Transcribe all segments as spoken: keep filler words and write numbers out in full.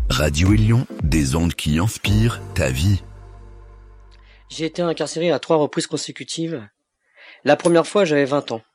Radio Élion, des ondes qui inspirent ta vie. J'ai été incarcéré à trois reprises consécutives. La première fois, j'avais vingt ans.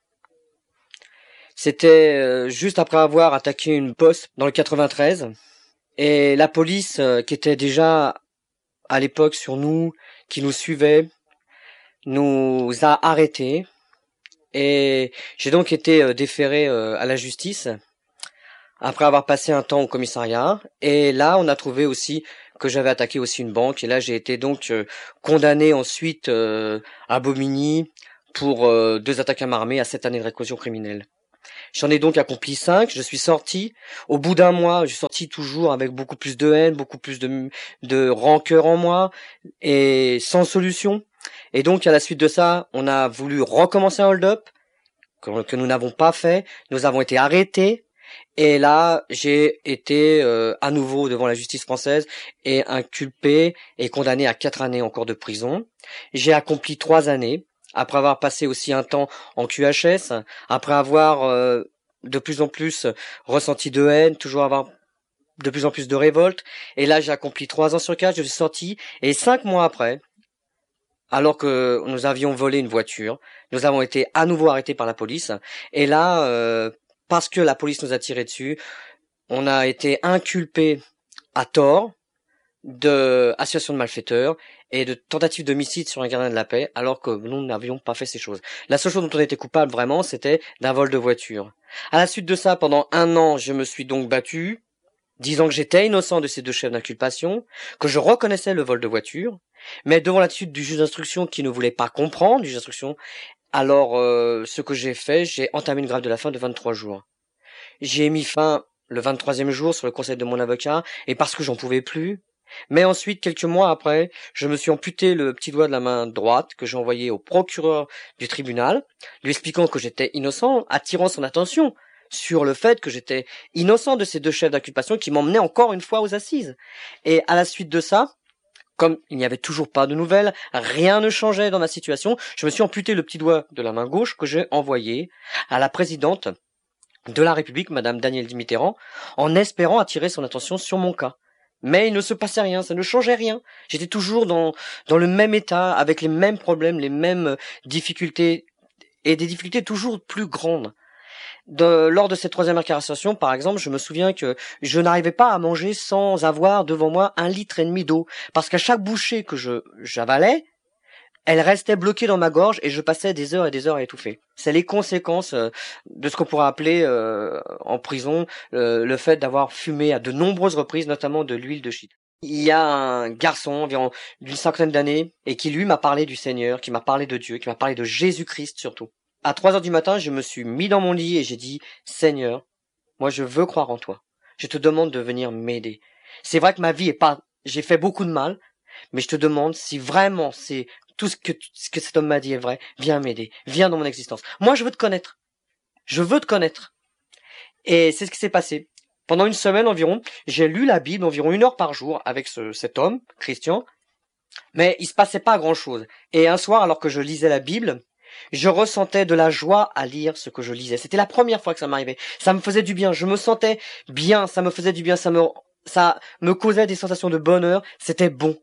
C'était euh, juste après avoir attaqué une poste dans le quatre-vingt-treize. Et la police, euh, qui était déjà à l'époque sur nous, qui nous suivait, nous a arrêtés. Et j'ai donc été euh, déféré euh, à la justice après avoir passé un temps au commissariat. Et là, on a trouvé aussi que j'avais attaqué aussi une banque. Et là, j'ai été donc euh, condamné ensuite euh, à Bobigny pour euh, deux attaques à main armée à sept années de réclusion criminelle. J'en ai donc accompli cinq. Je suis sorti. Au bout d'un mois, je suis sorti toujours avec beaucoup plus de haine, beaucoup plus de, de rancœur en moi et sans solution. Et donc, à la suite de ça, on a voulu recommencer un hold-up que, que nous n'avons pas fait. Nous avons été arrêtés. Et là, j'ai été euh, à nouveau devant la justice française et inculpé et condamné à quatre années encore de prison. J'ai accompli trois années, après avoir passé aussi un temps en Q H S, après avoir euh, de plus en plus ressenti de haine, toujours avoir de plus en plus de révolte. Et là, j'ai accompli trois ans sur quatre, je suis sorti. Et cinq mois après, alors que nous avions volé une voiture, nous avons été à nouveau arrêtés par la police. Et là... Euh, parce que la police nous a tiré dessus, on a été inculpé à tort de association de malfaiteurs et de tentative d'homicide sur un gardien de la paix, alors que nous n'avions pas fait ces choses. La seule chose dont on était coupable vraiment, c'était d'un vol de voiture. À la suite de ça, pendant un an, je me suis donc battu, disant que j'étais innocent de ces deux chefs d'inculpation, que je reconnaissais le vol de voiture, mais devant l'attitude du juge d'instruction qui ne voulait pas comprendre, du juge d'instruction, alors, euh, ce que j'ai fait, j'ai entamé une grève de la faim de vingt-trois jours. J'ai mis fin le vingt-troisième jour sur le conseil de mon avocat, et parce que j'en pouvais plus. Mais ensuite, quelques mois après, je me suis amputé le petit doigt de la main droite que j'ai envoyé au procureur du tribunal, lui expliquant que j'étais innocent, attirant son attention sur le fait que j'étais innocent de ces deux chefs d'inculpation qui m'emmenaient encore une fois aux assises. Et à la suite de ça, comme il n'y avait toujours pas de nouvelles, rien ne changeait dans ma situation, je me suis amputé le petit doigt de la main gauche que j'ai envoyé à la présidente de la République, Madame Danielle Mitterrand, en espérant attirer son attention sur mon cas. Mais il ne se passait rien, ça ne changeait rien. J'étais toujours dans, dans le même état, avec les mêmes problèmes, les mêmes difficultés, et des difficultés toujours plus grandes. De, lors de cette troisième incarcération, par exemple, je me souviens que je n'arrivais pas à manger sans avoir devant moi un litre et demi d'eau, parce qu'à chaque bouchée que je j'avalais, elle restait bloquée dans ma gorge et je passais des heures et des heures à étouffer. C'est les conséquences euh, de ce qu'on pourrait appeler euh, en prison euh, le fait d'avoir fumé à de nombreuses reprises, notamment de l'huile de shit. Il y a un garçon environ d'une cinquantaine d'années et qui lui m'a parlé du Seigneur, qui m'a parlé de Dieu, qui m'a parlé de Jésus-Christ surtout. À trois heures du matin, je me suis mis dans mon lit et j'ai dit « Seigneur, moi je veux croire en toi. Je te demande de venir m'aider. C'est vrai que ma vie est pas... J'ai fait beaucoup de mal, mais je te demande si vraiment c'est tout ce que, ce que cet homme m'a dit est vrai. Viens m'aider. Viens dans mon existence. Moi je veux te connaître. Je veux te connaître. » Et c'est ce qui s'est passé. Pendant une semaine environ, j'ai lu la Bible environ une heure par jour avec ce, cet homme, Christian, mais il se passait pas grand-chose. Et un soir, alors que je lisais la Bible, je ressentais de la joie à lire ce que je lisais. C'était la première fois que ça m'arrivait. Ça me faisait du bien. Je me sentais bien. Ça me faisait du bien. Ça me, ça me causait des sensations de bonheur. C'était bon.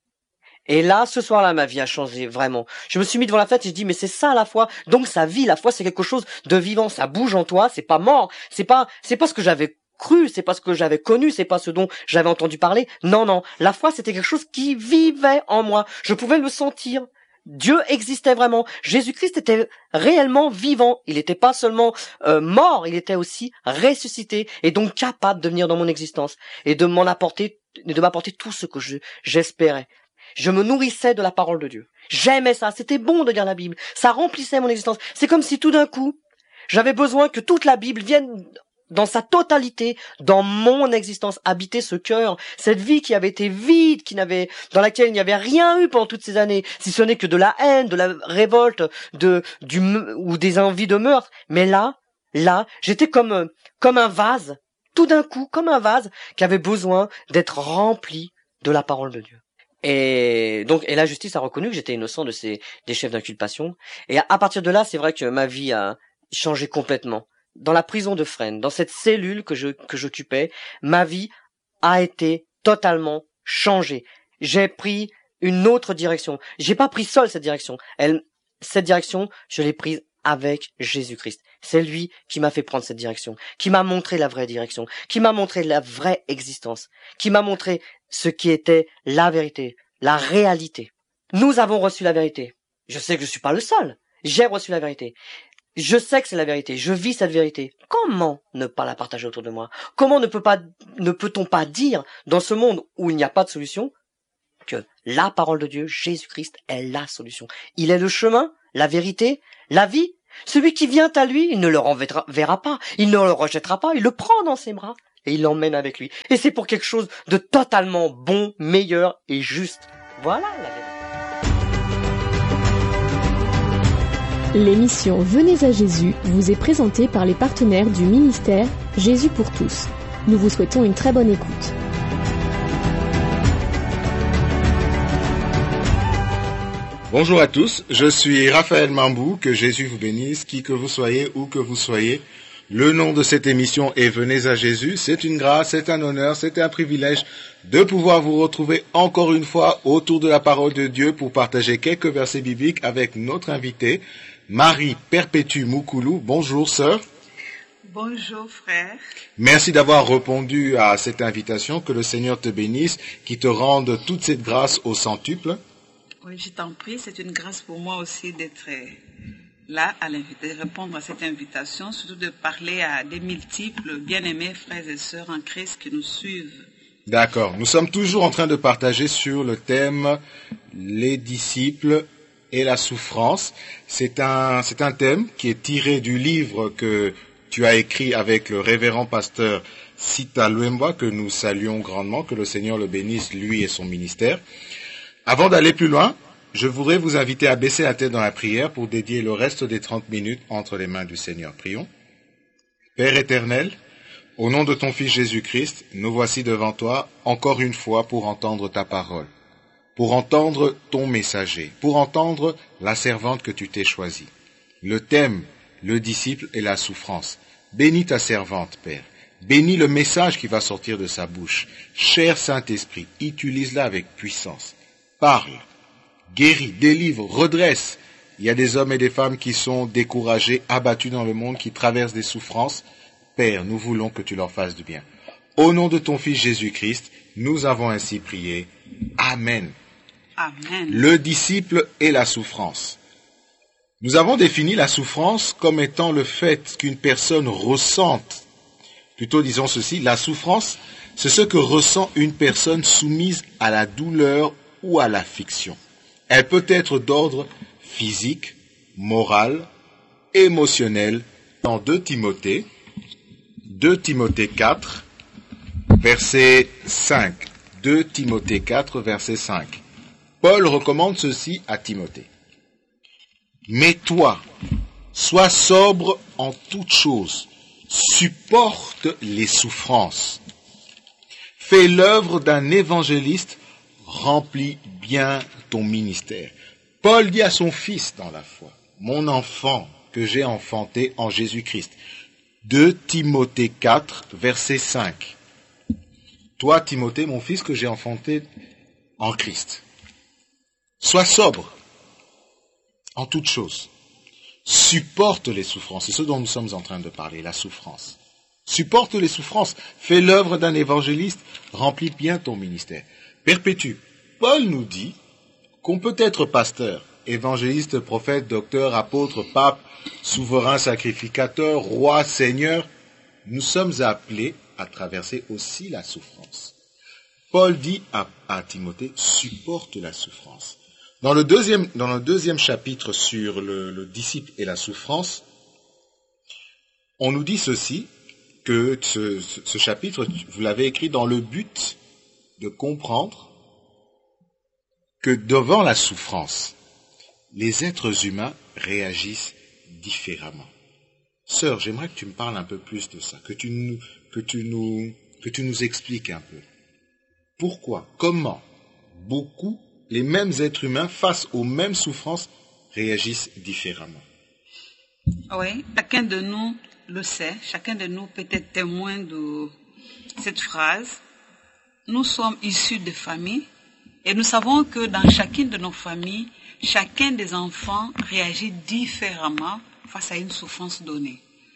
Et là, ce soir-là, ma vie a changé, vraiment. Je me suis mis devant la fête et je dis, mais c'est ça la foi. Donc ça vit. La foi, c'est quelque chose de vivant. Ça bouge en toi. C'est pas mort. C'est pas, c'est pas ce que j'avais cru. C'est pas ce que j'avais connu. C'est pas ce dont j'avais entendu parler. Non, non. La foi, c'était quelque chose qui vivait en moi. Je pouvais le sentir. Dieu existait vraiment. Jésus-Christ était réellement vivant. Il n'était pas seulement euh, mort, il était aussi ressuscité et donc capable de venir dans mon existence et de m'en apporter, de m'apporter tout ce que je, j'espérais. Je me nourrissais de la parole de Dieu. J'aimais ça. C'était bon de lire la Bible. Ça remplissait mon existence. C'est comme si tout d'un coup, j'avais besoin que toute la Bible vienne dans sa totalité, dans mon existence, habiter ce cœur, cette vie qui avait été vide, qui n'avait, dans laquelle il n'y avait rien eu pendant toutes ces années, si ce n'est que de la haine, de la révolte, de, du, ou des envies de meurtre. Mais là, là, j'étais comme, comme un vase, tout d'un coup, comme un vase qui avait besoin d'être rempli de la parole de Dieu. Et donc, et la justice a reconnu que j'étais innocent de ces, des chefs d'inculpation. Et à, à partir de là, c'est vrai que ma vie a changé complètement. Dans la prison de Fresnes, dans cette cellule que je que j'occupais, ma vie a été totalement changé. J'ai pris une autre direction. J'ai pas pris seul cette direction. Elle, cette direction, je l'ai prise avec Jésus-Christ. C'est lui qui m'a fait prendre cette direction, qui m'a montré la vraie direction, qui m'a montré la vraie existence, qui m'a montré ce qui était la vérité, la réalité. Nous avons reçu la vérité. Je sais que je suis pas le seul. J'ai reçu la vérité. Je sais que c'est la vérité. Je vis cette vérité. Comment ne pas la partager autour de moi? Comment ne peut pas, ne peut-on pas dire dans ce monde où il n'y a pas de solution que la parole de Dieu, Jésus-Christ, est la solution. Il est le chemin, la vérité, la vie. Celui qui vient à lui, il ne le renverra pas, il ne le rejettera pas, il le prend dans ses bras et il l'emmène avec lui. Et c'est pour quelque chose de totalement bon, meilleur et juste. Voilà la vérité. L'émission Venez à Jésus vous est présentée par les partenaires du ministère Jésus pour tous. Nous vous souhaitons une très bonne écoute. Bonjour à tous, je suis Raphaël Mambou, que Jésus vous bénisse, qui que vous soyez, où que vous soyez. Le nom de cette émission est Venez à Jésus. C'est une grâce, c'est un honneur, c'est un privilège de pouvoir vous retrouver encore une fois autour de la parole de Dieu pour partager quelques versets bibliques avec notre invitée, Marie Perpétue Moukoulou. Bonjour sœur. Bonjour frère. Merci d'avoir répondu à cette invitation, que le Seigneur te bénisse, qui te rende toute cette grâce au centuple. Oui, je t'en prie, c'est une grâce pour moi aussi d'être là, à l'inviter, répondre à cette invitation, surtout de parler à des multiples bien-aimés frères et sœurs en Christ qui nous suivent. D'accord. Nous sommes toujours en train de partager sur le thème les disciples et la souffrance. C'est un, c'est un thème qui est tiré du livre que tu as écrit avec le révérend pasteur Sita Luemba, que nous saluons grandement, que le Seigneur le bénisse, lui et son ministère. Avant d'aller plus loin, je voudrais vous inviter à baisser la tête dans la prière pour dédier le reste des trente minutes entre les mains du Seigneur. Prions. Père éternel, au nom de ton Fils Jésus-Christ, nous voici devant toi encore une fois pour entendre ta parole, pour entendre ton messager, pour entendre la servante que tu t'es choisie. Le thème, le disciple et la souffrance. Bénis ta servante, Père. Bénis le message qui va sortir de sa bouche. Cher Saint-Esprit, utilise-la avec puissance. Parle, guéris, délivre, redresse. Il y a des hommes et des femmes qui sont découragés, abattus dans le monde, qui traversent des souffrances. Père, nous voulons que tu leur fasses du bien. Au nom de ton Fils Jésus-Christ, nous avons ainsi prié. Amen. Amen. Le disciple et la souffrance. Nous avons défini la souffrance comme étant le fait qu'une personne ressente, plutôt disons ceci, la souffrance, c'est ce que ressent une personne soumise à la douleur ou à l'affliction. Elle peut être d'ordre physique, moral, émotionnel. Dans deux Timothée, deux Timothée quatre, verset cinq. deux Timothée quatre, verset cinq. Paul recommande ceci à Timothée. Mais toi, sois sobre en toutes choses, supporte les souffrances. Fais l'œuvre d'un évangéliste, remplis bien ton ministère. Paul dit à son fils dans la foi, mon enfant que j'ai enfanté en Jésus-Christ. deux Timothée quatre, verset cinq. Toi, Timothée, mon fils que j'ai enfanté en Christ. Sois sobre en toutes choses. Supporte les souffrances. C'est ce dont nous sommes en train de parler, la souffrance. Supporte les souffrances. Fais l'œuvre d'un évangéliste. Remplis bien ton ministère. Perpétue. Paul nous dit qu'on peut être pasteur, évangéliste, prophète, docteur, apôtre, pape, souverain, sacrificateur, roi, seigneur. Nous sommes appelés à traverser aussi la souffrance. Paul dit à, à Timothée, supporte la souffrance. Dans le deuxième, dans le deuxième chapitre sur le, le disciple et la souffrance, on nous dit ceci, que ce, ce chapitre, vous l'avez écrit dans le but de comprendre que devant la souffrance, les êtres humains réagissent différemment. Sœur, j'aimerais que tu me parles un peu plus de ça, que tu nous, que tu nous, que tu nous expliques un peu. Pourquoi, comment, beaucoup, les mêmes êtres humains, face aux mêmes souffrances, réagissent différemment. Oui, chacun de nous le sait, chacun de nous peut être témoin de cette phrase. nous sommes issus de familles et nous savons que dans chacune de nos familles, chacun des enfants réagit différemment face à une souffrance donnée.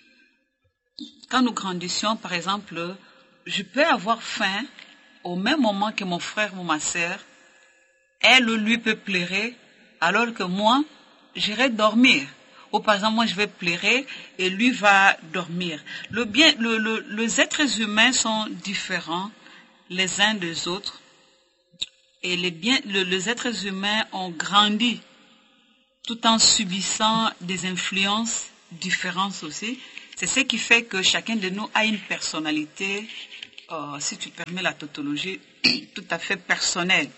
Quand nous grandissions, par exemple, je peux avoir faim au même moment que mon frère ou ma sœur. Elle ou lui peut pleurer, alors que moi, j'irai dormir. Ou par exemple, moi, je vais pleurer et lui va dormir. Le bien, le, le, les êtres humains sont différents les uns des autres. Et les, bien, le, les êtres humains ont grandi tout en subissant des influences différentes aussi. C'est ce qui fait que chacun de nous a une personnalité, euh, si tu permets la tautologie, tout à fait personnelle.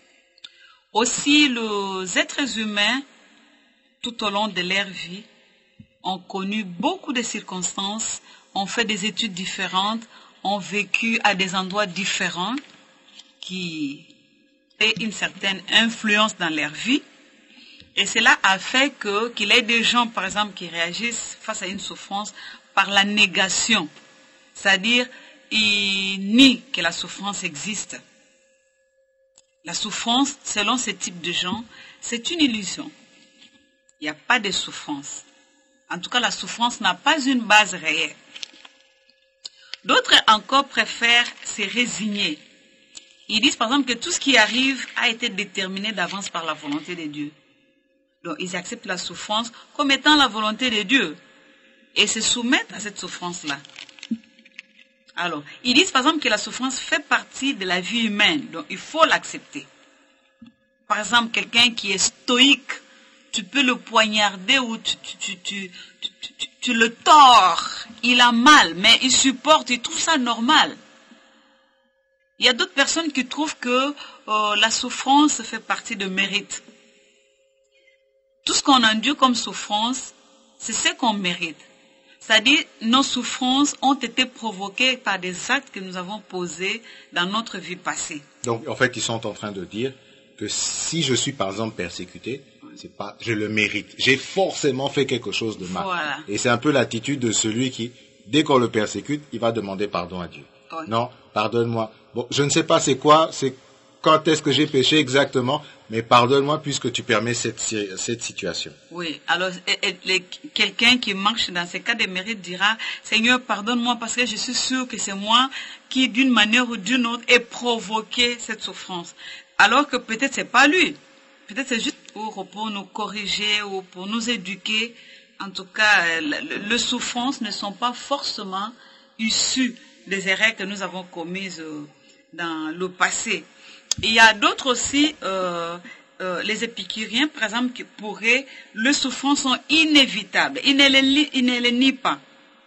Aussi, les êtres humains, tout au long de leur vie, ont connu beaucoup de circonstances, ont fait des études différentes, ont vécu à des endroits différents qui aient une certaine influence dans leur vie. Et cela a fait que, qu'il y ait des gens, par exemple, qui réagissent face à une souffrance par la négation. C'est-à-dire, ils nient que la souffrance existe. La souffrance, selon ce type de gens, c'est une illusion. Il n'y a pas de souffrance. En tout cas, la souffrance n'a pas une base réelle. D'autres encore préfèrent se résigner. Ils disent par exemple que tout ce qui arrive a été déterminé d'avance par la volonté de Dieu. Donc ils acceptent la souffrance comme étant la volonté de Dieu et se soumettent à cette souffrance-là. Alors, ils disent par exemple que la souffrance fait partie de la vie humaine, donc il faut l'accepter. Par exemple, quelqu'un qui est stoïque, tu peux le poignarder ou tu, tu, tu, tu, tu, tu, tu le tords, il a mal, mais il supporte, il trouve ça normal. Il y a d'autres personnes qui trouvent que euh, la souffrance fait partie de mérite. Tout ce qu'on endure comme souffrance, c'est ce qu'on mérite. C'est-à-dire, nos souffrances ont été provoquées par des actes que nous avons posés dans notre vie passée. Donc, en fait, ils sont en train de dire que si je suis, par exemple, persécuté, c'est pas, je le mérite. J'ai forcément fait quelque chose de mal. Voilà. Et c'est un peu l'attitude de celui qui, dès qu'on le persécute, il va demander pardon à Dieu. Oui. Non, pardonne-moi. Bon, je ne sais pas c'est quoi, c'est quand est-ce que j'ai péché exactement, mais pardonne-moi puisque tu permets cette, cette situation. Oui, alors et, et, les, quelqu'un qui marche dans ces cas de mérite dira, Seigneur, pardonne-moi parce que je suis sûr que c'est moi qui, d'une manière ou d'une autre, ai provoqué cette souffrance. Alors que peut-être c'est pas lui. Peut-être c'est juste pour, pour nous corriger ou pour nous éduquer. En tout cas, les souffrances ne sont pas forcément issues des erreurs que nous avons commises dans le passé. Il y a d'autres aussi, euh, euh, les épicuriens, par exemple, qui pourraient, les souffrances sont inévitables. Ils ne les, ils ne les nient pas.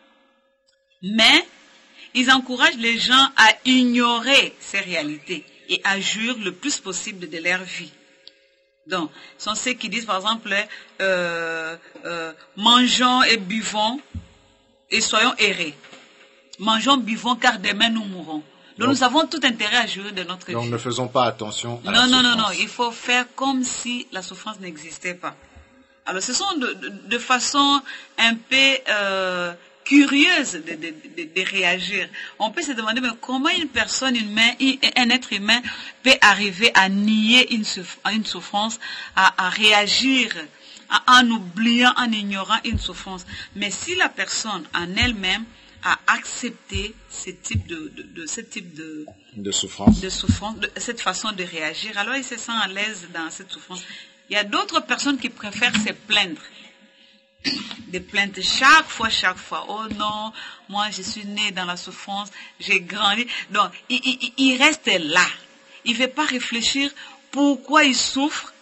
Mais, ils encouragent les gens à ignorer ces réalités et à jouir le plus possible de leur vie. Donc, ce sont ceux qui disent, par exemple, euh, euh, mangeons et buvons et soyons errés. Mangeons, buvons, car demain nous mourrons. Donc, donc nous avons tout intérêt à jouir de notre donc vie. Donc ne faisons pas attention à non, la non, souffrance. Non, non, non, il faut faire comme si la souffrance n'existait pas. Alors ce sont de, de, de façon un peu euh, curieuse de, de, de, de réagir. On peut se demander mais comment une personne humaine, un être humain peut arriver à nier une, une souffrance, à, à réagir à, en oubliant, en ignorant une souffrance. Mais si la personne en elle-même à accepter ce type de, de, de ce type de, de souffrance, de souffrance, de cette façon de réagir, alors il se sent à l'aise dans cette souffrance. Il y a d'autres personnes qui préfèrent se plaindre, de plaindre chaque fois, chaque fois. Oh non, moi je suis né dans la souffrance, j'ai grandi. Donc il, il, il reste là. Il ne veut pas réfléchir pourquoi il souffre,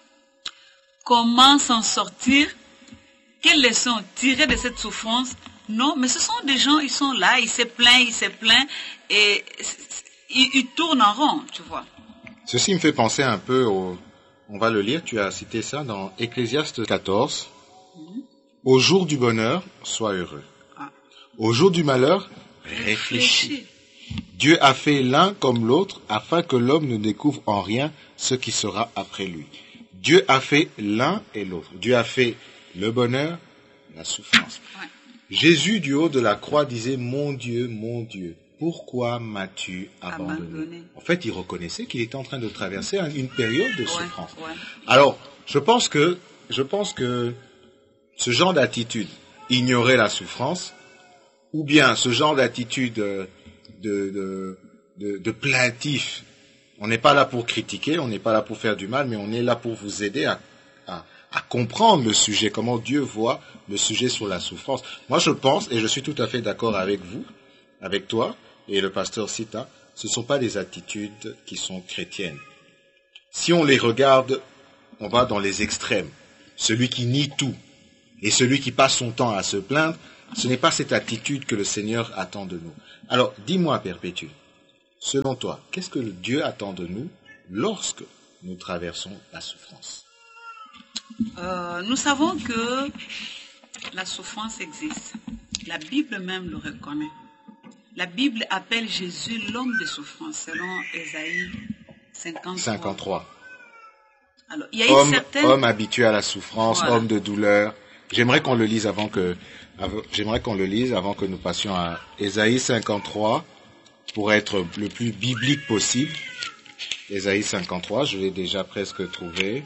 comment s'en sortir, quelles leçons tirer de cette souffrance. Non, mais ce sont des gens, ils sont là, ils se plaignent, ils se plaignent, et ils, ils tournent en rond, tu vois. Ceci me fait penser un peu au... On va le lire, tu as cité ça dans Ecclésiaste quatorze. Mm-hmm. Au jour du bonheur, sois heureux. Ah. Au jour du malheur, réfléchis. réfléchis. Dieu a fait l'un comme l'autre, afin que l'homme ne découvre en rien ce qui sera après lui. Dieu a fait l'un et l'autre. Dieu a fait le bonheur, la souffrance. Ouais. Jésus, du haut de la croix, disait « Mon Dieu, mon Dieu, pourquoi m'as-tu abandonné? Abandonné. En fait, il reconnaissait qu'il était en train de traverser une période de Ouais, souffrance. ouais. Alors, je pense que, je pense que ce genre d'attitude, ignorer la souffrance, ou bien ce genre d'attitude de, de, de, de plaintif, on n'est pas là pour critiquer, on n'est pas là pour faire du mal, mais on est là pour vous aider à, à, à comprendre le sujet, comment Dieu voit le sujet sur la souffrance. Moi, je pense, et je suis tout à fait d'accord avec vous, avec toi et le pasteur Sita, ce ne sont pas des attitudes qui sont chrétiennes. Si on les regarde, on va dans les extrêmes. Celui qui nie tout et celui qui passe son temps à se plaindre, ce n'est pas cette attitude que le Seigneur attend de nous. Alors, dis-moi, Perpétue, selon toi, qu'est-ce que Dieu attend de nous lorsque nous traversons la souffrance? Euh, nous savons que la souffrance existe. La Bible même le reconnaît. La Bible appelle Jésus l'homme de souffrance, selon Ésaïe cinquante-trois. cinquante-trois. Alors, il y a homme, une certaine... homme habitué à la souffrance, Voilà. homme de douleur. J'aimerais qu'on le lise avant que, avant- j'aimerais qu'on le lise avant que nous passions à Ésaïe cinquante-trois, pour être le plus biblique possible. Ésaïe cinquante-trois, je l'ai déjà presque trouvé.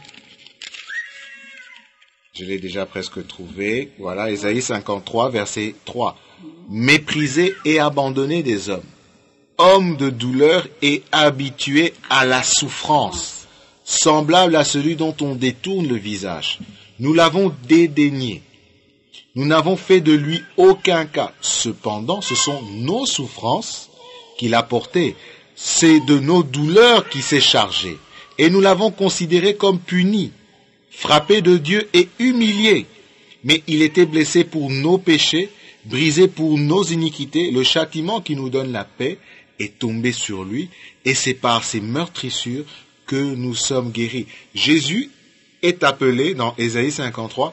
Je l'ai déjà presque trouvé. Voilà, Ésaïe cinquante-trois, verset trois. Méprisé et abandonné des hommes, homme de douleur et habitué à la souffrance, semblable à celui dont on détourne le visage. Nous l'avons dédaigné. Nous n'avons fait de lui aucun cas. Cependant, ce sont nos souffrances qu'il a portées. C'est de nos douleurs qu'il s'est chargé. Et nous l'avons considéré comme puni, frappé de Dieu et humilié. Mais il était blessé pour nos péchés, brisé pour nos iniquités. Le châtiment qui nous donne la paix est tombé sur lui. Et c'est par ses meurtrissures que nous sommes guéris. Jésus est appelé dans Ésaïe cinquante-trois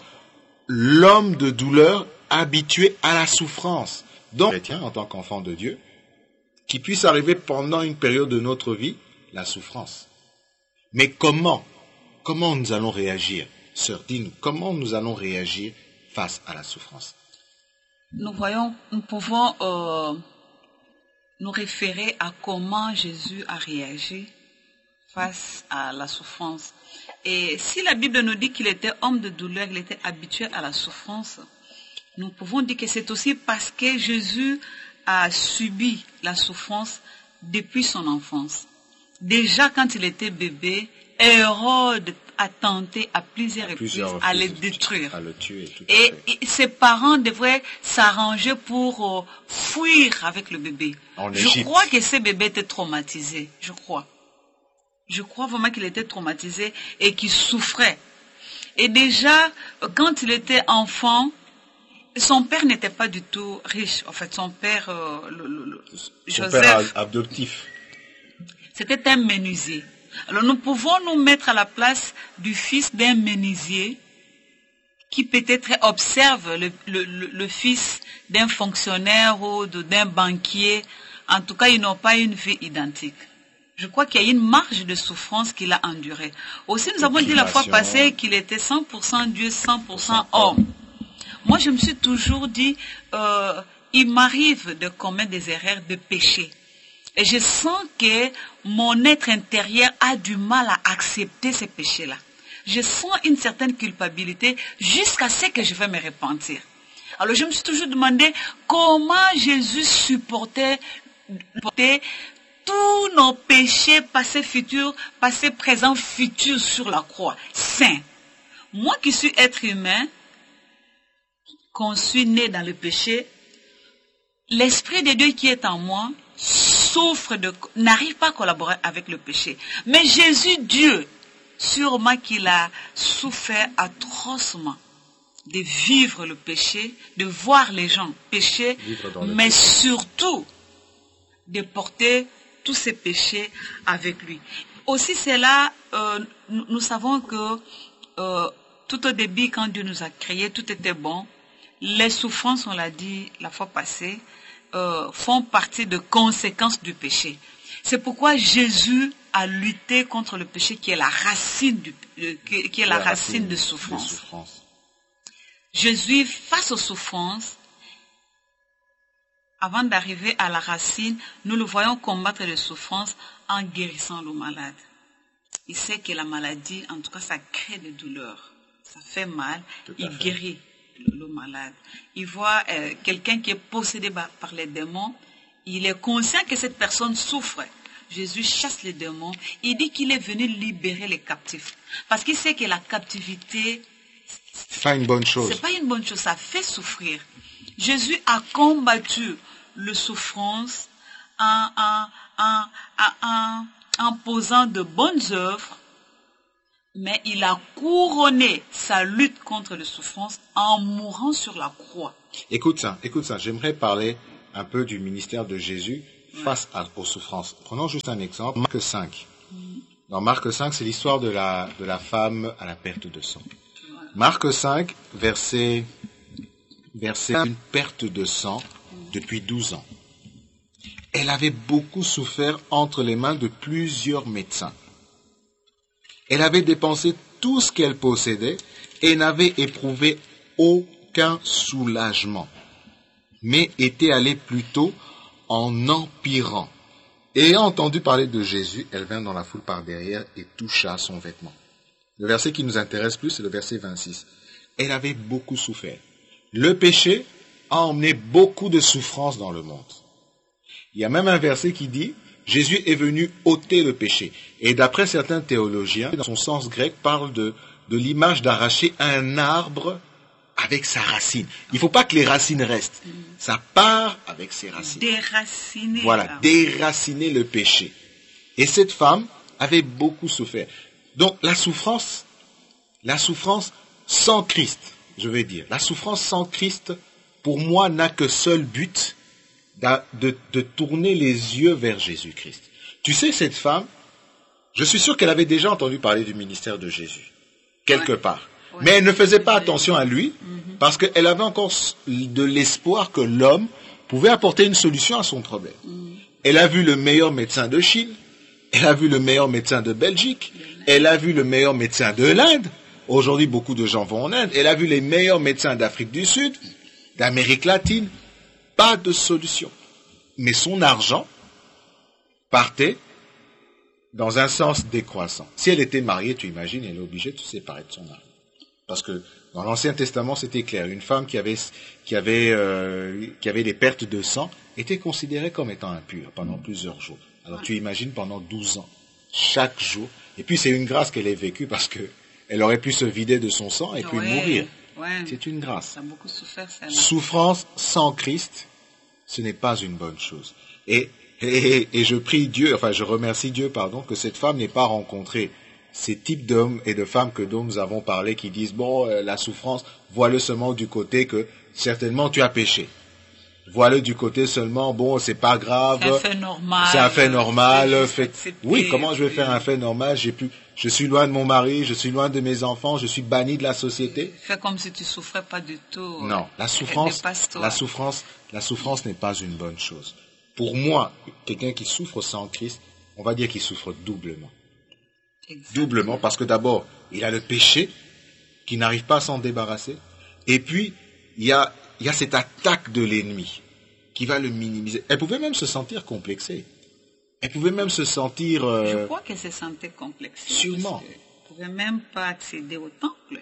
l'homme de douleur habitué à la souffrance. Donc, chrétien, en tant qu'enfant de Dieu, qui puisse arriver pendant une période de notre vie, la souffrance. Mais comment? Comment nous allons réagir? Sœur, dis-nous, comment nous allons réagir face à la souffrance? Nous voyons, nous pouvons euh, nous référer à comment Jésus a réagi face à la souffrance. Et si la Bible nous dit qu'il était homme de douleur, il était habitué à la souffrance, nous pouvons dire que c'est aussi parce que Jésus a subi la souffrance depuis son enfance. Déjà quand il était bébé, Hérode a tenté à plusieurs reprises Plusieurs à le reprises, détruire. à le tuer, tout à Et, fait. et ses parents devraient s'arranger pour euh, fuir avec le bébé. En Je Égypte. crois que ce bébé était traumatisé. Je crois. Je crois vraiment qu'il était traumatisé et qu'il souffrait. Et déjà, quand il était enfant, son père n'était pas du tout riche. En fait, son père, euh, le, le, le, Son Joseph, père adoptif. c'était un menuisier. Alors nous pouvons nous mettre à la place du fils d'un menuisier qui peut-être observe le, le, le, le fils d'un fonctionnaire ou de- d'un banquier. En tout cas, ils n'ont pas une vie identique. Je crois qu'il y a une marge de souffrance qu'il a endurée. Aussi, nous avons dit la fois Privation. passée qu'il était cent pour cent Dieu, cent pour cent homme. Moi, je me suis toujours dit, euh, il m'arrive de commettre des erreurs de péché. Et je sens que mon être intérieur a du mal à accepter ces péchés-là. Je sens une certaine culpabilité jusqu'à ce que je vais me repentir. Alors, je me suis toujours demandé comment Jésus supportait, supportait tous nos péchés passés, futurs, passés, présents, futurs sur la croix. Saint. Moi qui suis être humain, conçu, né dans le péché, l'Esprit de Dieu qui est en moi souffre de, n'arrive pas à collaborer avec le péché. Mais Jésus, Dieu, sûrement qu'il a souffert atrocement de vivre le péché, de voir les gens pécher, Vivre dans le mais péché. surtout de porter tous ces péchés avec lui. Aussi, c'est là, euh, nous, nous savons que euh, tout au début, quand Dieu nous a créés, tout était bon. Les souffrances, on l'a dit la fois passée, euh, font partie de conséquences du péché. C'est pourquoi Jésus a lutté contre le péché qui est la racine, du, euh, qui, qui est la, racine de souffrance. de souffrance. Jésus, face aux souffrances, avant d'arriver à la racine, nous le voyons combattre les souffrances en guérissant le malade. Il sait que la maladie, en tout cas, ça crée des douleurs. Ça fait mal, il fait. guérit le, le malade. Il voit euh, quelqu'un qui est possédé par, par les démons, il est conscient que cette personne souffre. Jésus chasse les démons, il dit qu'il est venu libérer les captifs. Parce qu'il sait que la captivité, c'est pas une bonne chose. C'est pas une bonne chose, ça fait souffrir. Jésus a combattu le souffrance en, en, en, en, en posant de bonnes œuvres, mais il a couronné sa lutte contre la souffrance en mourant sur la croix. Écoute ça, écoute ça. J'aimerais parler un peu du ministère de Jésus face à, aux souffrances. Prenons juste un exemple. Marc cinq. Mm. Dans Marc cinq, c'est l'histoire de la, de la femme à la perte de sang. Ouais. Marc cinq, verset, verset une perte de sang depuis douze ans. Elle avait beaucoup souffert entre les mains de plusieurs médecins. Elle avait dépensé tout ce qu'elle possédait et n'avait éprouvé aucun soulagement, mais était allée plutôt en empirant. Ayant entendu parler de Jésus, elle vint dans la foule par derrière et toucha son vêtement. Le verset qui nous intéresse plus, c'est le verset vingt-six. Elle avait beaucoup souffert. Le péché a emmené beaucoup de souffrance dans le monde. Il y a même un verset qui dit, Jésus est venu ôter le péché. Et d'après certains théologiens, dans son sens grec, parle de, de l'image d'arracher un arbre avec sa racine. Il ne faut pas que les racines restent. Ça part avec ses racines. Déraciner. Voilà, déraciner le péché. Et cette femme avait beaucoup souffert. Donc la souffrance, la souffrance sans Christ, je vais dire, la souffrance sans Christ, pour moi, n'a que seul but de, de, de tourner les yeux vers Jésus-Christ. Tu sais, cette femme, je suis sûr qu'elle avait déjà entendu parler du ministère de Jésus, quelque ouais. part. Ouais. Mais elle ne faisait pas attention à lui, mm-hmm. parce qu'elle avait encore de l'espoir que l'homme pouvait apporter une solution à son problème. Mm-hmm. Elle a vu le meilleur médecin de Chine, elle a vu le meilleur médecin de Belgique, elle a vu le meilleur médecin de l'Inde. Aujourd'hui, beaucoup de gens vont en Inde. Elle a vu les meilleurs médecins d'Afrique du Sud, d'Amérique latine. Pas de solution. Mais son argent partait dans un sens décroissant. Si elle était mariée, tu imagines, elle est obligée de se séparer de son mari. Parce que dans l'Ancien Testament, c'était clair. Une femme qui avait, qui avait, euh, qui avait des pertes de sang était considérée comme étant impure pendant plusieurs jours. Alors tu imagines pendant douze ans, chaque jour. Et puis c'est une grâce qu'elle ait vécue parce que elle aurait pu se vider de son sang et puis ouais, mourir. Ouais. C'est une grâce. Ça a beaucoup souffert, ça. Souffrance sans Christ, ce n'est pas une bonne chose. Et, et, et je prie Dieu, enfin je remercie Dieu, pardon, que cette femme n'ait pas rencontré ces types d'hommes et de femmes que dont nous avons parlé qui disent, bon, euh, la souffrance, vois-le seulement du côté que certainement tu as péché. Vois-le du côté seulement, bon, c'est pas grave. C'est un fait normal. C'est un fait normal. Fait... Accepter, oui, comment je vais faire un fait normal? J'ai pu, je suis loin de mon mari, je suis loin de mes enfants, je suis banni de la société. Fais comme si tu souffrais pas du tout. Non, la souffrance, la souffrance, la souffrance n'est pas une bonne chose. Pour moi, quelqu'un qui souffre sans Christ, on va dire qu'il souffre doublement. Exactement. Doublement, parce que d'abord, il a le péché qui n'arrive pas à s'en débarrasser, et puis il y a Il y a cette attaque de l'ennemi qui va le minimiser. Elle pouvait même se sentir complexée. Elle pouvait même se sentir... Euh... Je crois qu'elle se sentait complexée. Sûrement. Elle ne pouvait même pas accéder au temple.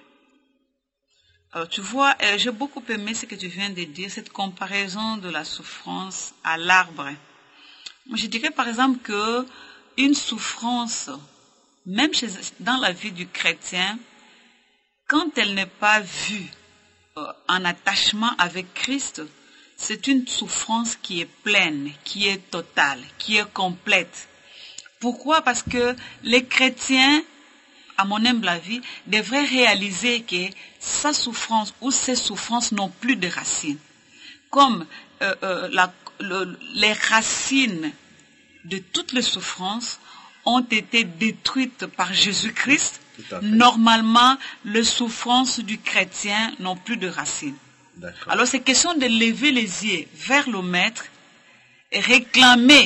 Alors tu vois, euh, j'ai beaucoup aimé ce que tu viens de dire, cette comparaison de la souffrance à l'arbre. Moi, je dirais par exemple que une souffrance, même chez, dans la vie du chrétien, quand elle n'est pas vue en attachement avec Christ, c'est une souffrance qui est pleine, qui est totale, qui est complète. Pourquoi? Parce que les chrétiens, à mon humble avis, devraient réaliser que sa souffrance ou ses souffrances n'ont plus de racines. Comme euh, euh, la, le, les racines de toutes les souffrances ont été détruites par Jésus-Christ, normalement, les souffrances du chrétien n'ont plus de racines. D'accord. Alors, c'est question de lever les yeux vers le Maître et réclamer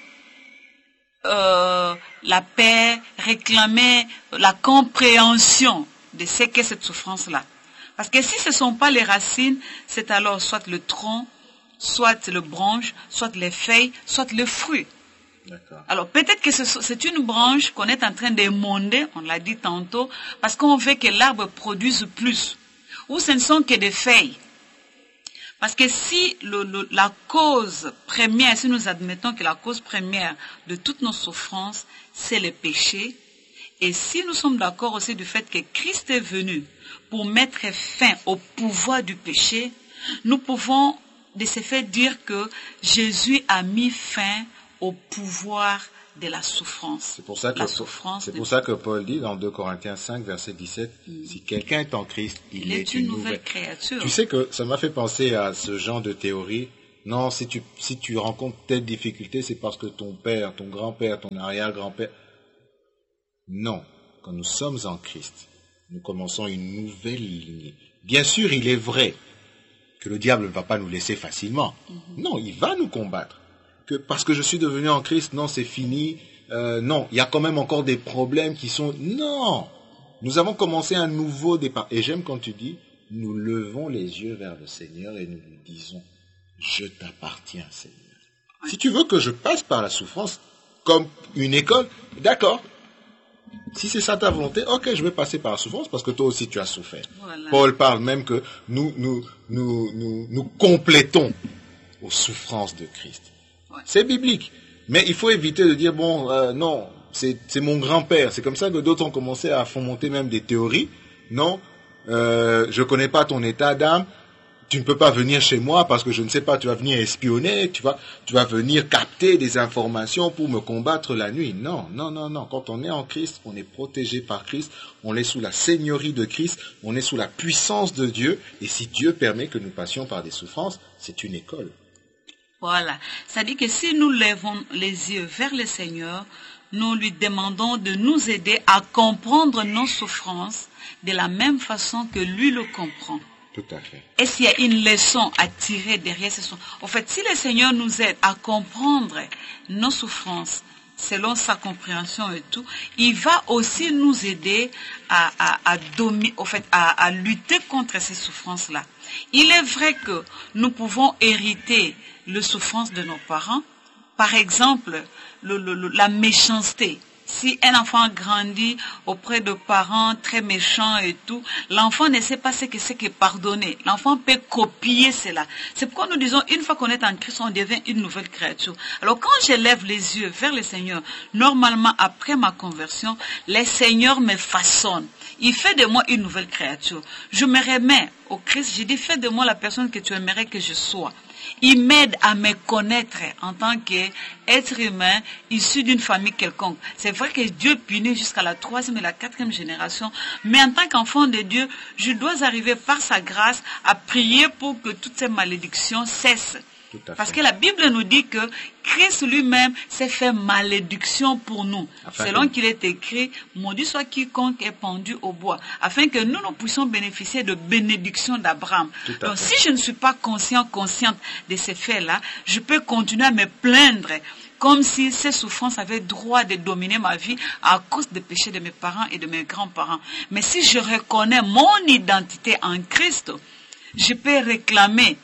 euh, la paix, réclamer la compréhension de ce qu'est cette souffrance-là. Parce que si ce ne sont pas les racines, c'est alors soit le tronc, soit le branche, soit les feuilles, soit le fruit. D'accord. Alors peut-être que c'est une branche qu'on est en train d'émonder, on l'a dit tantôt, parce qu'on veut que l'arbre produise plus. Ou ce ne sont que des feuilles. Parce que si le, le, la cause première, si nous admettons que la cause première de toutes nos souffrances, c'est le péché, et si nous sommes d'accord aussi du fait que Christ est venu pour mettre fin au pouvoir du péché, nous pouvons de ce fait dire que Jésus a mis fin au pouvoir de la souffrance. C'est pour ça que, la souffrance c'est de... pour ça que Paul dit dans deux Corinthiens cinq, verset dix-sept, mm. si quelqu'un est en Christ, il, il est, est une, une nouvelle, nouvelle créature. Tu sais que ça m'a fait penser à ce genre de théorie. Non, si tu, si tu rencontres telle difficulté, c'est parce que ton père, ton grand-père, ton arrière-grand-père... Non. Quand nous sommes en Christ, nous commençons une nouvelle lignée. Bien sûr, il est vrai que le diable ne va pas nous laisser facilement. Mm-hmm. Non, il va nous combattre. Que parce que je suis devenu en Christ, non, c'est fini. Euh, non, il y a quand même encore des problèmes qui sont... Non, nous avons commencé un nouveau départ. Et j'aime quand tu dis, nous levons les yeux vers le Seigneur et nous lui disons, je t'appartiens, Seigneur. Si tu veux que je passe par la souffrance comme une école, d'accord. Si c'est ça ta volonté, ok, je vais passer par la souffrance parce que toi aussi tu as souffert. Voilà. Paul parle même que nous, nous, nous, nous, nous complétons aux souffrances de Christ. Ouais. C'est biblique. Mais il faut éviter de dire, bon, euh, non, c'est, c'est mon grand-père. C'est comme ça que d'autres ont commencé à fomenter même des théories. Non, euh, je ne connais pas ton état d'âme. Tu ne peux pas venir chez moi parce que je ne sais pas, tu vas venir espionner, tu vas, tu vas venir capter des informations pour me combattre la nuit. Non, non, non, non. Quand on est en Christ, on est protégé par Christ, on est sous la seigneurie de Christ, on est sous la puissance de Dieu. Et si Dieu permet que nous passions par des souffrances, c'est une école. Voilà. Ça dit que si nous lèvons les yeux vers le Seigneur, nous lui demandons de nous aider à comprendre nos souffrances de la même façon que lui le comprend. Tout à fait. Est-ce qu'il y a une leçon à tirer derrière ce souffrances? En fait, si le Seigneur nous aide à comprendre nos souffrances selon sa compréhension et tout, il va aussi nous aider à, à, à, domi- en fait, à, à lutter contre ces souffrances-là. Il est vrai que nous pouvons hériter les souffrances de nos parents. Par exemple, le, le, le, la méchanceté. Si un enfant grandit auprès de parents très méchants et tout, l'enfant ne sait pas ce que c'est que pardonner. L'enfant peut copier cela. C'est pourquoi nous disons, une fois qu'on est en Christ, on devient une nouvelle créature. Alors quand je lève les yeux vers le Seigneur, normalement après ma conversion, le Seigneur me façonne. Il fait de moi une nouvelle créature. Je me remets au Christ, je dis, fais de moi la personne que tu aimerais que je sois. Il m'aide à me connaître en tant qu'être humain issu d'une famille quelconque. C'est vrai que Dieu punit jusqu'à la troisième et la quatrième génération, mais en tant qu'enfant de Dieu, je dois arriver par sa grâce à prier pour que toutes ces malédictions cessent. Parce que la Bible nous dit que Christ lui-même s'est fait malédiction pour nous. Afin selon que... qu'il est écrit, maudit soit quiconque est pendu au bois, afin que nous, nous puissions bénéficier de bénédiction d'Abraham. Donc si je ne suis pas conscient, consciente de ces faits-là, je peux continuer à me plaindre comme si ces souffrances avaient droit de dominer ma vie à cause des péchés de mes parents et de mes grands-parents. Mais si je reconnais mon identité en Christ, je peux réclamer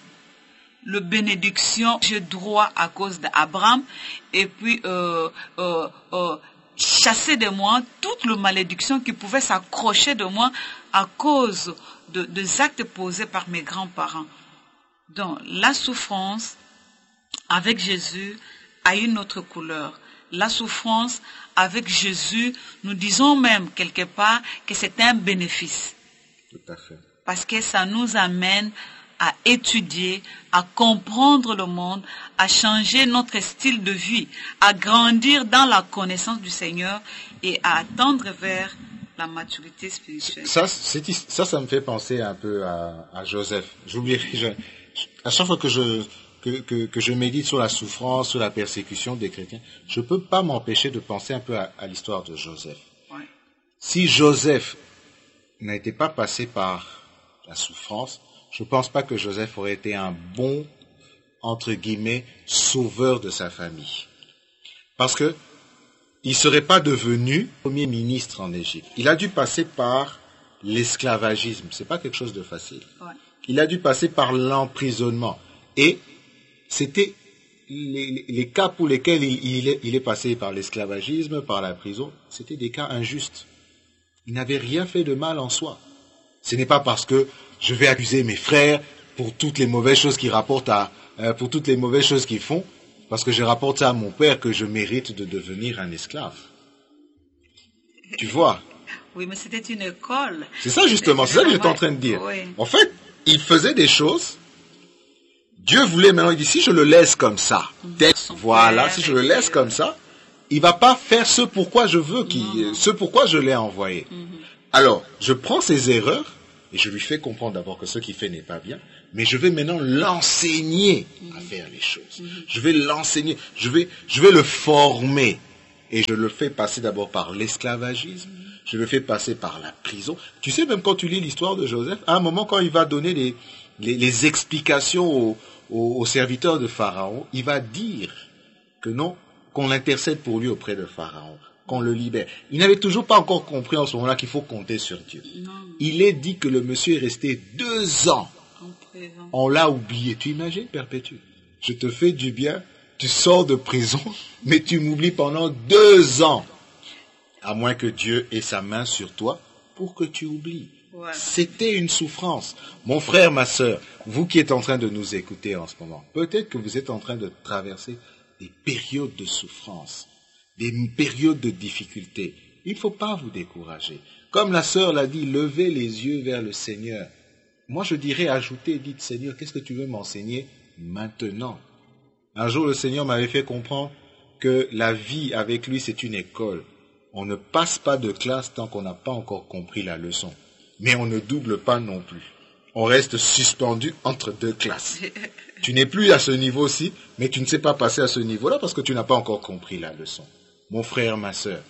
le bénédiction, j'ai droit à cause d'Abraham, et puis euh, euh, euh, chasser de moi toute la malédiction qui pouvait s'accrocher de moi à cause de, des actes posés par mes grands-parents. Donc la souffrance avec Jésus a une autre couleur. La souffrance avec Jésus, nous disons même quelque part que c'est un bénéfice. Tout à fait. Parce que ça nous amène à étudier, à comprendre le monde, à changer notre style de vie, à grandir dans la connaissance du Seigneur et à attendre vers la maturité spirituelle. Ça, c'est, ça, ça me fait penser un peu à, à Joseph. J'oublierai, je, à chaque fois que je, que, que, que je médite sur la souffrance, sur la persécution des chrétiens, je ne peux pas m'empêcher de penser un peu à, à l'histoire de Joseph. Ouais. Si Joseph n'a été pas passé par la souffrance, je ne pense pas que Joseph aurait été un bon, entre guillemets, sauveur de sa famille. Parce que il ne serait pas devenu premier ministre en Égypte. Il a dû passer par l'esclavagisme. Ce n'est pas quelque chose de facile. Ouais. Il a dû passer par l'emprisonnement. Et C'était les, les cas pour lesquels il, il, est, il est passé par l'esclavagisme, par la prison, c'était des cas injustes. Il n'avait rien fait de mal en soi. Ce n'est pas parce que je vais accuser mes frères pour toutes les mauvaises choses qu'ils rapportent à, euh, pour toutes les mauvaises choses qu'ils font, parce que je rapporte ça à mon père que je mérite de devenir un esclave. Tu vois? Oui, mais c'était une école. C'est ça justement, c'est ça que j'étais en train de dire. Oui. En fait, il faisait des choses. Dieu voulait maintenant, il dit, si je le laisse comme ça, voilà, si je le laisse comme ça, il va pas faire ce pourquoi je veux, qu'il, mm-hmm. ce pourquoi je l'ai envoyé. Mm-hmm. Alors, je prends ses erreurs et je lui fais comprendre d'abord que ce qu'il fait n'est pas bien, mais je vais maintenant l'enseigner mm-hmm. à faire les choses. Mm-hmm. Je vais l'enseigner, je vais, je vais le former et je le fais passer d'abord par l'esclavagisme. Mm-hmm. Je le fais passer par la prison. Tu sais, même quand tu lis l'histoire de Joseph, à un moment quand il va donner les, les, les explications aux, aux, aux serviteurs de Pharaon, il va dire que non, qu'on l'intercède pour lui auprès de Pharaon, qu'on le libère. Il n'avait toujours pas encore compris en ce moment-là qu'il faut compter sur Dieu. Non. Il est dit que le monsieur est resté deux ans. On l'a oublié. Tu imagines, Perpétue? Je te fais du bien, tu sors de prison, mais tu m'oublies pendant deux ans. À moins que Dieu ait sa main sur toi pour que tu oublies. Ouais. C'était une souffrance. Mon frère, ma sœur, vous qui êtes en train de nous écouter en ce moment, peut-être que vous êtes en train de traverser des périodes de souffrance, des périodes de difficulté. Il ne faut pas vous décourager. Comme la sœur l'a dit, levez les yeux vers le Seigneur. Moi, je dirais, ajoutez, dites, Seigneur, qu'est-ce que tu veux m'enseigner maintenant? Un jour, le Seigneur m'avait fait comprendre que la vie avec lui, c'est une école. On ne passe pas de classe tant qu'on n'a pas encore compris la leçon. Mais on ne double pas non plus. On reste suspendu entre deux classes. Tu n'es plus à ce niveau-ci, mais tu ne sais pas passer à ce niveau-là parce que tu n'as pas encore compris la leçon. Mon frère, ma sœur,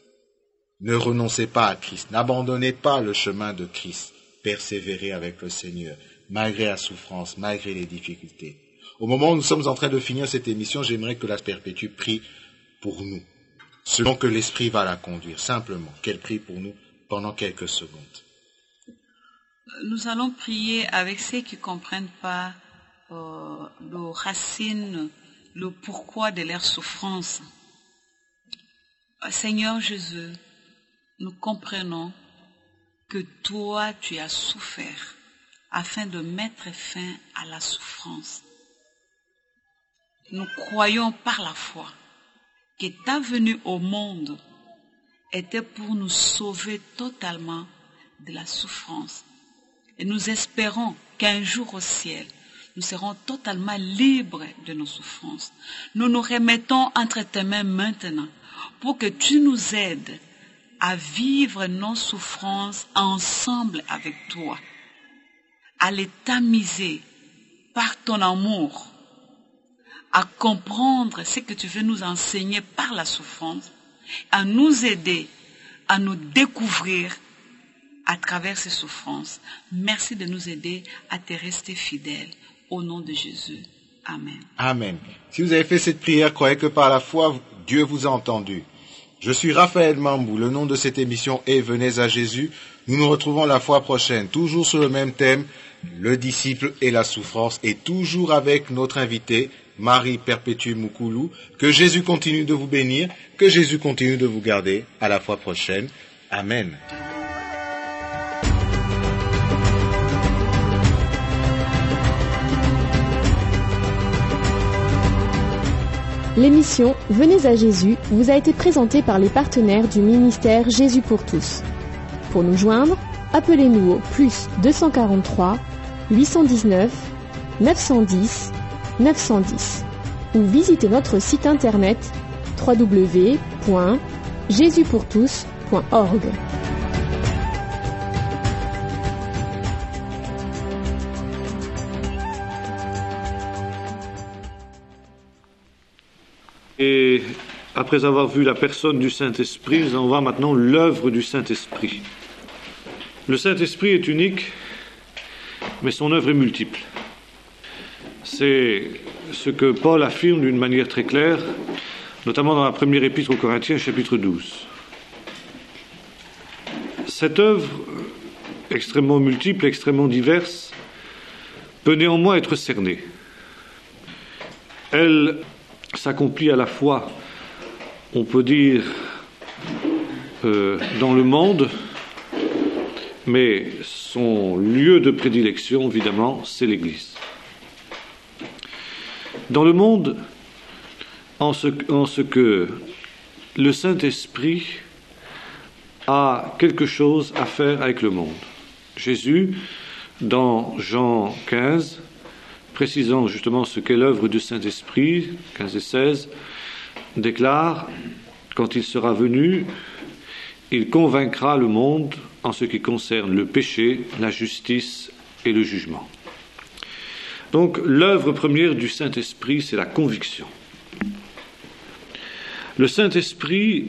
ne renoncez pas à Christ. N'abandonnez pas le chemin de Christ. Persévérez avec le Seigneur, malgré la souffrance, malgré les difficultés. Au moment où nous sommes en train de finir cette émission, j'aimerais que la Perpétue prie pour nous, selon que l'Esprit va la conduire. Simplement, qu'elle prie pour nous pendant quelques secondes. Nous allons prier avec ceux qui ne comprennent pas euh, le racine, le pourquoi de leur souffrance. Seigneur Jésus, nous comprenons que toi, tu as souffert afin de mettre fin à la souffrance. Nous croyons par la foi que ta venue au monde était pour nous sauver totalement de la souffrance. Et nous espérons qu'un jour au ciel, nous serons totalement libres de nos souffrances. Nous nous remettons entre tes mains maintenant pour que tu nous aides à vivre nos souffrances ensemble avec toi, à les tamiser par ton amour, à comprendre ce que tu veux nous enseigner par la souffrance, à nous aider à nous découvrir à travers ces souffrances. Merci de nous aider à te rester fidèles. Au nom de Jésus. Amen. Amen. Si vous avez fait cette prière, croyez que par la foi, Dieu vous a entendu. Je suis Raphaël Mambou. Le nom de cette émission est Venez à Jésus. Nous nous retrouvons la fois prochaine, toujours sur le même thème, le disciple et la souffrance, et toujours avec notre invité, Marie Perpétue Moukoulou. Que Jésus continue de vous bénir, que Jésus continue de vous garder. À la fois prochaine. Amen. L'émission Venez à Jésus vous a été présentée par les partenaires du ministère Jésus pour tous. Pour nous joindre, appelez-nous au plus deux cent quarante-trois, huit cent dix-neuf, neuf cent dix, neuf cent dix ou visitez notre site internet w w w point jésus pour tous point org. Et après avoir vu la personne du Saint-Esprit, nous allons voir maintenant l'œuvre du Saint-Esprit. Le Saint-Esprit est unique, mais son œuvre est multiple. C'est ce que Paul affirme d'une manière très claire, notamment dans la première épître aux Corinthiens, chapitre douze. Cette œuvre, extrêmement multiple, extrêmement diverse, peut néanmoins être cernée. Elle s'accomplit à la fois, on peut dire, euh, dans le monde, mais son lieu de prédilection, évidemment, c'est l'Église. Dans le monde, en ce, en ce que le Saint-Esprit a quelque chose à faire avec le monde. Jésus, dans Jean quinze, précisant justement ce qu'est l'œuvre du Saint-Esprit, quinze et seize, déclare, quand il sera venu, il convaincra le monde en ce qui concerne le péché, la justice et le jugement. Donc, l'œuvre première du Saint-Esprit, c'est la conviction. Le Saint-Esprit